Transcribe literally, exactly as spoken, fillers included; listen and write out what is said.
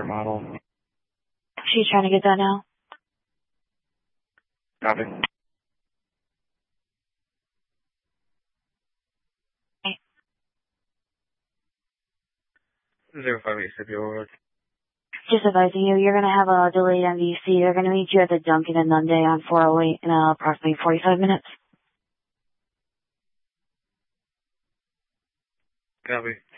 model. She's trying to get that now. Copy. Zero five eight Scipio Road. Just advising you, you're going to have a delayed M V C. They're going to meet you at the Dunkin' in Monday on four oh eight in uh, approximately forty-five minutes. Copy.